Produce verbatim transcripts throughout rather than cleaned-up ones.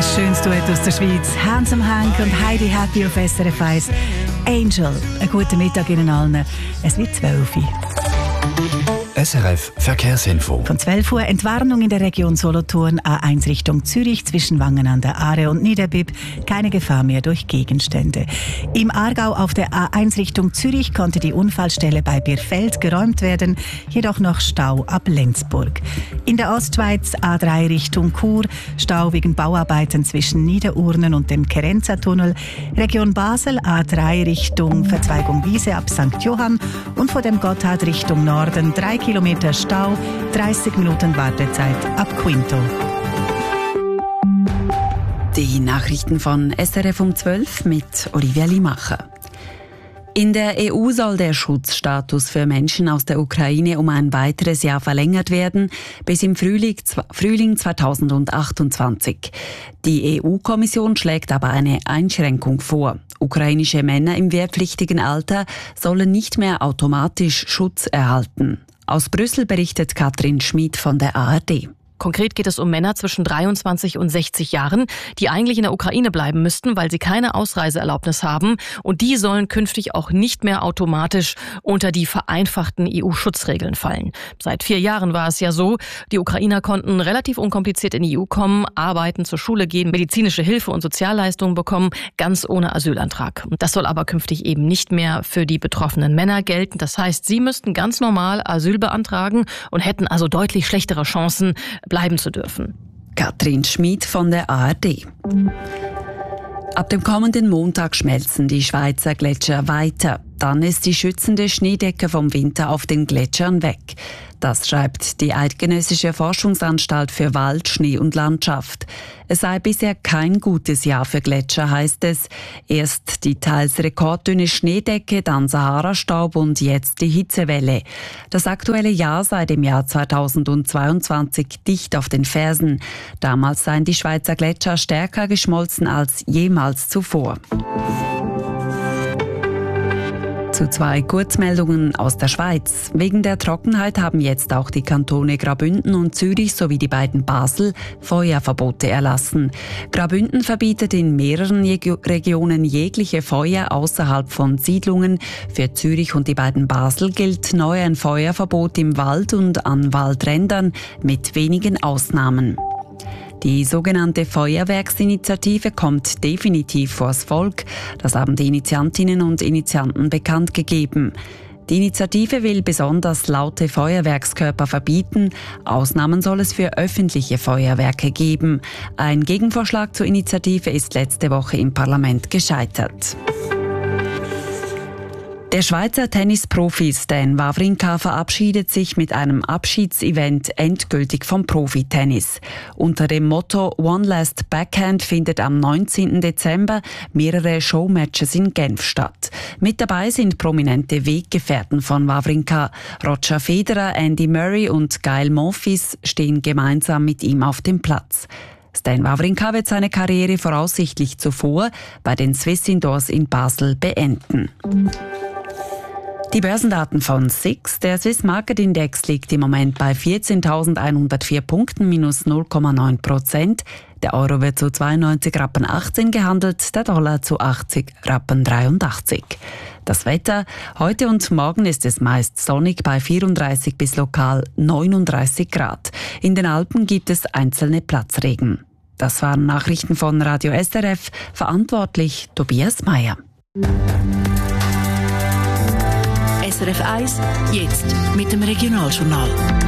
Ein schönes Duett aus der Schweiz. Handsome Hank und Heidi Happy auf S R F eins. Angel. Einen guten Mittag Ihnen allen. Es wird zwölf Uhr. S R F Verkehrsinfo. Von zwölf Uhr Entwarnung in der Region Solothurn, A eins Richtung Zürich zwischen Wangen an der Aare und Niederbipp. Keine Gefahr mehr durch Gegenstände. Im Aargau auf der A eins Richtung Zürich konnte die Unfallstelle bei Birfeld geräumt werden, jedoch noch Stau ab Lenzburg. In der Ostschweiz A drei Richtung Chur, Stau wegen Bauarbeiten zwischen Niederurnen und dem Kerenza-Tunnel. Region Basel A drei Richtung Verzweigung Wiese ab Sankt Johann und vor dem Gotthard Richtung Norden drei Kilometer Stau, dreißig Minuten Wartezeit ab Quinto. Die Nachrichten von S R F um zwölf mit Olivia Limacher. In der E U soll der Schutzstatus für Menschen aus der Ukraine um ein weiteres Jahr verlängert werden, bis im Frühling, Frühling zweitausendachtundzwanzig. Die E U-Kommission schlägt aber eine Einschränkung vor. Ukrainische Männer im wehrpflichtigen Alter sollen nicht mehr automatisch Schutz erhalten. Aus Brüssel berichtet Katrin Schmid von der A R D. Konkret geht es um Männer zwischen dreiundzwanzig und sechzig Jahren, die eigentlich in der Ukraine bleiben müssten, weil sie keine Ausreiseerlaubnis haben. Und die sollen künftig auch nicht mehr automatisch unter die vereinfachten E U-Schutzregeln fallen. Seit vier Jahren war es ja so, die Ukrainer konnten relativ unkompliziert in die E U kommen, arbeiten, zur Schule gehen, medizinische Hilfe und Sozialleistungen bekommen, ganz ohne Asylantrag. Und das soll aber künftig eben nicht mehr für die betroffenen Männer gelten. Das heißt, sie müssten ganz normal Asyl beantragen und hätten also deutlich schlechtere Chancen, bleiben zu dürfen. Katrin Schmid von der A R D. Ab dem kommenden Montag schmelzen die Schweizer Gletscher weiter. Dann ist die schützende Schneedecke vom Winter auf den Gletschern weg. Das schreibt die Eidgenössische Forschungsanstalt für Wald, Schnee und Landschaft. Es sei bisher kein gutes Jahr für Gletscher, heißt es. Erst die teils rekorddünne Schneedecke, dann Sahara-Staub und jetzt die Hitzewelle. Das aktuelle Jahr sei dem Jahr zweitausendzweiundzwanzig dicht auf den Fersen. Damals seien die Schweizer Gletscher stärker geschmolzen als jemals zuvor. Zu zwei Kurzmeldungen aus der Schweiz. Wegen der Trockenheit haben jetzt auch die Kantone Graubünden und Zürich sowie die beiden Basel Feuerverbote erlassen. Graubünden verbietet in mehreren Regionen jegliche Feuer außerhalb von Siedlungen. Für Zürich und die beiden Basel gilt neu ein Feuerverbot im Wald und an Waldrändern mit wenigen Ausnahmen. Die sogenannte Feuerwerksinitiative kommt definitiv vors Volk. Das haben die Initiantinnen und Initianten bekannt gegeben. Die Initiative will besonders laute Feuerwerkskörper verbieten. Ausnahmen soll es für öffentliche Feuerwerke geben. Ein Gegenvorschlag zur Initiative ist letzte Woche im Parlament gescheitert. Der Schweizer Tennisprofi Stan Wawrinka verabschiedet sich mit einem Abschiedsevent endgültig vom Profitennis. Unter dem Motto One Last Backhand findet am neunzehnten Dezember mehrere Showmatches in Genf statt. Mit dabei sind prominente Weggefährten von Wawrinka. Roger Federer, Andy Murray und Gael Monfils stehen gemeinsam mit ihm auf dem Platz. Stan Wawrinka wird seine Karriere voraussichtlich zuvor bei den Swiss Indoors in Basel beenden. Die Börsendaten von S I X. Der Swiss Market Index liegt im Moment bei vierzehntausendeinhundertvier Punkten, minus null Komma neun Prozent. Der Euro wird zu zweiundneunzig Rappen achtzehn gehandelt, der Dollar zu achtzig Rappen dreiundachtzig. Das Wetter: Heute und morgen ist es meist sonnig bei vierunddreißig bis lokal neununddreißig Grad. In den Alpen gibt es einzelne Platzregen. Das waren Nachrichten von Radio S R F. Verantwortlich Tobias Meyer. S R F eins, jetzt mit dem Regionaljournal.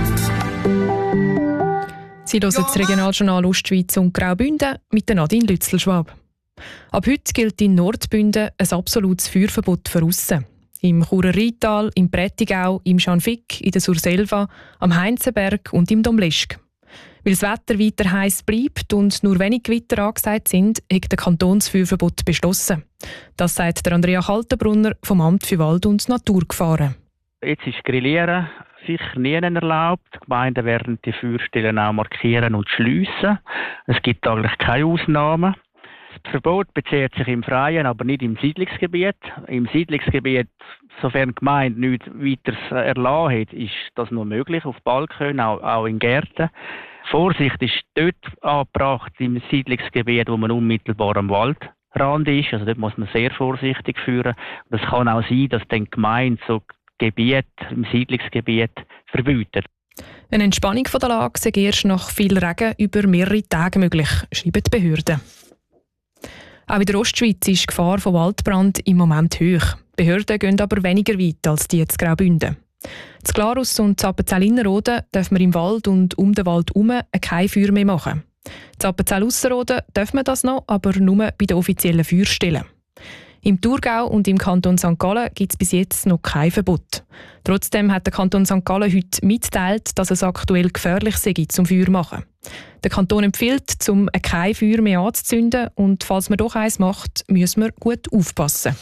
Sie hören das Regionaljournal Ostschweiz und Graubünden mit der Nadine Lützelschwab. Ab heute gilt in Nordbünden ein absolutes Feuerverbot für aussen. Im Churer Rheintal, im Prättigau, im Schanfigg, in der Surselva, am Heinzenberg und im Domleschg. Weil das Wetter weiter heiß bleibt und nur wenig Gewitter angesagt sind, hat der Kantonsfeuerverbot beschlossen. Das sagt der Andrea Kaltenbrunner vom Amt für Wald- und Naturgefahren. Jetzt ist Grillieren sicher nie erlaubt. Die Gemeinden werden die Feuerstellen auch markieren und schliessen. Es gibt eigentlich keine Ausnahmen. Das Verbot bezieht sich im Freien, aber nicht im Siedlungsgebiet. Im Siedlungsgebiet, sofern die Gemeinde nichts weiteres erlassen hat, ist das nur möglich, auf Balkonen, auch, auch in Gärten. Vorsicht ist dort angebracht im Siedlungsgebiet, wo man unmittelbar am Waldrand ist. Also dort muss man sehr vorsichtig führen. Und es kann auch sein, dass dann die Gemeinde so Gebiet im Siedlungsgebiet verbietet. Eine Entspannung von der Lage sei erst nach viel Regen über mehrere Tage möglich, schreiben die Behörden. Auch in der Ostschweiz ist die Gefahr von Waldbrand im Moment hoch. Die Behörden gehen aber weniger weit als die in Graubünden. In Glarus und Appenzell-Innerrhoden darf man im Wald und um den Wald herum kein Feuer mehr machen. In Appenzell-Ausserrhoden darf man das noch, aber nur bei den offiziellen Feuerstellen. Im Thurgau und im Kanton Sankt Gallen gibt es bis jetzt noch kein Verbot. Trotzdem hat der Kanton Sankt Gallen heute mitgeteilt, dass es aktuell gefährlich sei zum Feuer machen. Der Kanton empfiehlt, zum kein Feuer mehr anzuzünden, und falls man doch eins macht, müssen wir gut aufpassen.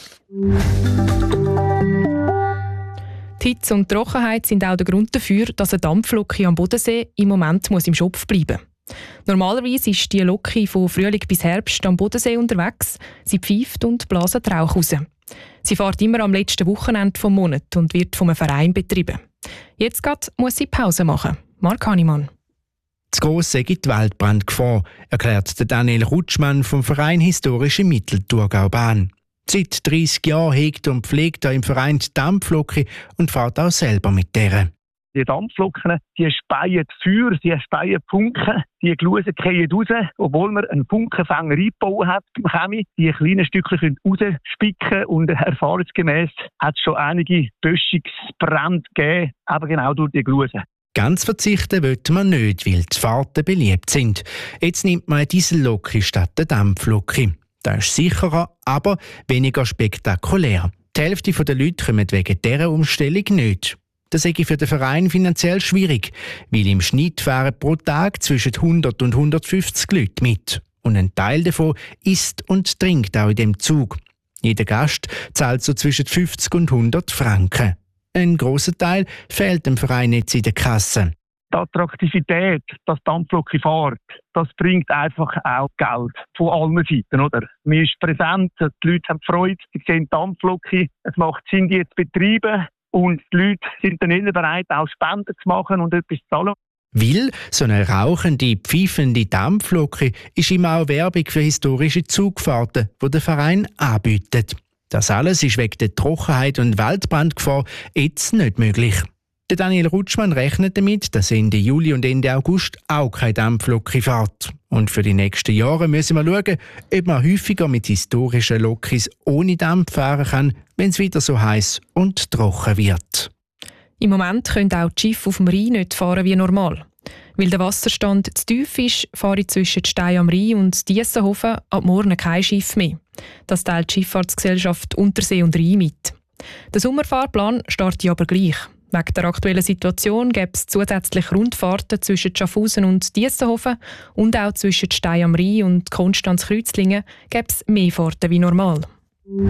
Die Hitze und die Trockenheit sind auch der Grund dafür, dass eine Dampflocke am Bodensee im Moment muss im Schopf bleiben muss. Normalerweise ist die Locke von Frühling bis Herbst am Bodensee unterwegs. Sie pfeift und blaset Rauch raus. Sie fährt immer am letzten Wochenende vom Monat und wird vom Verein betrieben. Jetzt grad muss sie Pause machen. Mark Hannemann. Zu gross sei die Waldbrandgefahr, erklärt Daniel Rutschmann vom Verein Historische Mittelthurgaubahn. Seit dreissig Jahren hegt und pflegt er im Verein die Dampflocke und fährt auch selber mit der. Die Dampflocken, die speien Feuer, die speien Funken, die Glusen fallen raus, obwohl man einen Funkenfänger eingebaut hat beim Chemie. Die kleinen Stückchen rausspicken und erfahrungsgemäß hat es schon einige Böschungsbrände gegeben, eben genau durch die Glusen. Ganz verzichten will man nicht, weil die Fahrten beliebt sind. Jetzt nimmt man eine Diesellocke statt der Dampflocke. Das ist sicherer, aber weniger spektakulär. Die Hälfte der Leute kommen wegen dieser Umstellung nicht. Das sei für den Verein finanziell schwierig, weil im Schnitt fahren pro Tag zwischen hundert und hundertfünfzig Leute mit. Und ein Teil davon isst und trinkt auch in dem Zug. Jeder Gast zahlt so zwischen fünfzig und hundert Franken. Ein grosser Teil fehlt dem Verein jetzt in der Kasse. Die Attraktivität, dass die Dampflocke fährt, das bringt einfach auch Geld von allen Seiten. Oder? Man ist präsent, die Leute haben Freude, sie sehen die Dampflocke, es macht Sinn, die zu betreiben. Und die Leute sind dann immer bereit, auch Spenden zu machen und etwas zu zahlen. Weil so eine rauchende, pfeifende Dampflocke ist immer auch Werbung für historische Zugfahrten, die der Verein anbietet. Das alles ist wegen der Trockenheit und Waldbrandgefahr jetzt nicht möglich. Der Daniel Rutschmann rechnet damit, dass Ende Juli und Ende August auch keine Dampflocke fährt. Und für die nächsten Jahre müssen wir schauen, ob man häufiger mit historischen Lokis ohne Dampf fahren kann, wenn es wieder so heiß und trocken wird. Im Moment können auch die Schiffe auf dem Rhein nicht fahren wie normal. Weil der Wasserstand zu tief ist, fahre ich zwischen Stein am Rhein und Diessenhofen ab morgen kein Schiff mehr. Das teilt die Schifffahrtsgesellschaft Untersee und Rhein mit. Der Sommerfahrplan startet aber gleich. Wegen der aktuellen Situation gäbe es zusätzlich Rundfahrten zwischen Schaffhausen und Diessenhofen und auch zwischen Stein am Rhein und Konstanz-Kreuzlingen gäbe es mehr Fahrten wie normal. Die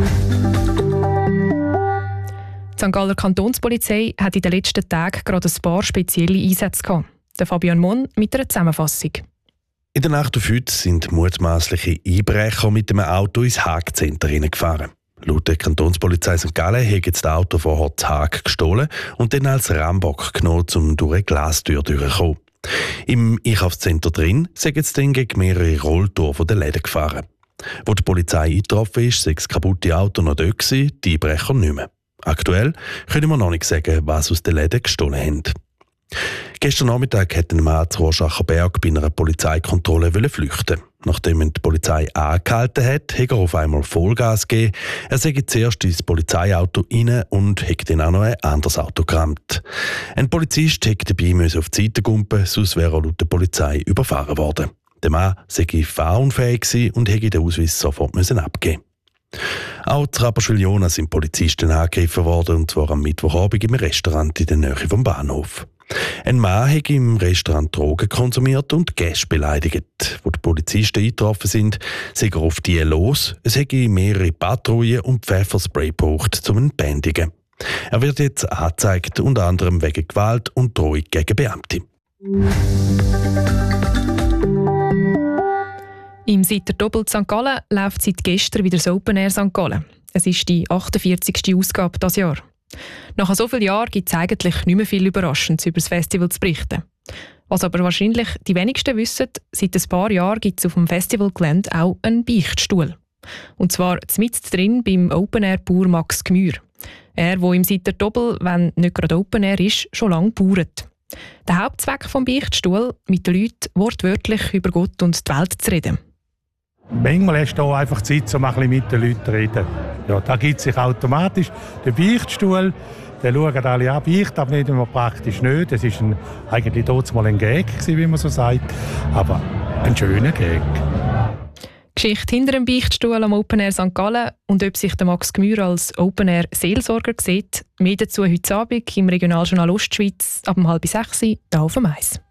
Sankt Galler Kantonspolizei hat in den letzten Tagen gerade ein paar spezielle Einsätze gehabt. Der Fabian Mon mit einer Zusammenfassung. In der Nacht auf heute sind mutmaßliche Einbrecher mit einem Auto ins Haag-Center hineingefahren. Laut der Kantonspolizei Sankt Gallen haben das Auto vorher zu Haag gestohlen und dann als Rambock genommen, um durch eine Glastür durchzukommen. Im Einkaufszentrum drin sind jetzt dann gegen mehrere Rolltore der Läden gefahren. Wo die Polizei eingetroffen ist, sei das kaputte Auto noch dort gewesen, die Einbrecher nicht mehr. Aktuell können wir noch nicht sagen, was aus den Läden gestohlen haben. Gestern Nachmittag hat ein Mann zu Rorschacher Berg bei einer Polizeikontrolle flüchten. Nachdem ihn die Polizei angehalten hat, hat er auf einmal Vollgas gegeben. Er sei zuerst ins Polizeiauto rein und hat dann auch noch ein anderes Auto gerammt. Ein Polizist hätte dabei auf die Seite gumpen, sonst wäre er laut der Polizei überfahren worden. Der Mann sei fahrunfähig und hätte den Ausweis sofort abgeben müssen. Auch zu Rapperswil-Jona sind Polizisten angegriffen worden, und zwar am Mittwochabend im Restaurant in der Nähe vom Bahnhof. Ein Mann hat im Restaurant Drogen konsumiert und Gäste beleidigt. Wo die Polizisten eingetroffen sind, sind er auf die los. Es hätte mehrere Patrouillen und Pfefferspray gebraucht, um ihn zu bändigen. Er wird jetzt angezeigt, unter anderem wegen Gewalt und Drohung gegen Beamte. Im Sitter Doppel Sankt Gallen läuft seit gestern wieder das Open Air Sankt Gallen. Es ist die achtundvierzigste Ausgabe dieses Jahr. Nach so vielen Jahren gibt es eigentlich nicht mehr viel Überraschendes über das Festival zu berichten. Was aber wahrscheinlich die wenigsten wissen, seit ein paar Jahren gibt es auf dem Festivalgelände auch einen Beichtstuhl. Und zwar mitten drin beim Open-Air-Bauer Max Gmür. Er, der im Seiter Doppel, wenn nicht gerade Open-Air ist, schon lange bauert. Der Hauptzweck des Beichtstuhl, mit den Leuten wortwörtlich über Gott und die Welt zu reden. Manchmal hast du auch einfach Zeit, um ein bisschen mit den Leuten zu reden. Ja, da gibt es sich automatisch. Der Beichtstuhl, den schauen alle an, beicht aber nicht immer praktisch nicht. Das war ein, eigentlich dort mal ein Gag, wie man so sagt, aber ein schöner Gag. Geschichte hinter dem Beichtstuhl am Open Air Sankt Gallen und ob sich der Max Gmür als Open Air Seelsorger sieht, mehr dazu heute Abend im Regionaljournal Ostschweiz ab um halb sechs, hier auf dem Eis.